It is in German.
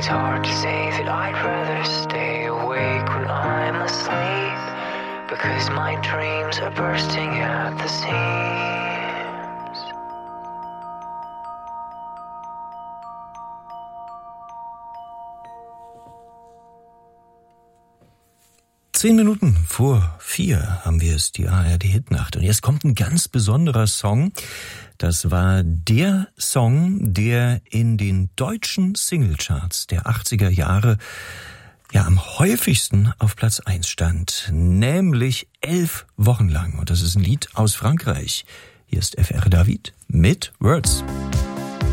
It's hard to say that I'd rather stay awake when I'm asleep, because my dreams are bursting at the seams. 10 Minuten vor 4 haben wir es, die ARD-Hitnacht. Und jetzt kommt ein ganz besonderer Song. Das war der Song, der in den deutschen Singlecharts der 80er Jahre am häufigsten auf Platz 1 stand. Nämlich 11 Wochen lang. Und das ist ein Lied aus Frankreich. Hier ist FR David mit Words.